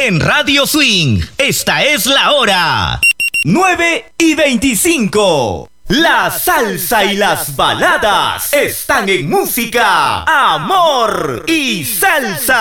En Radio Swing, esta es la hora. 9:25. La salsa y las baladas están en música, amor y salsa.